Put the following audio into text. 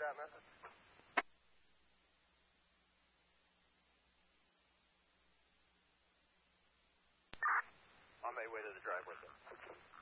that message? On my way to the driveway.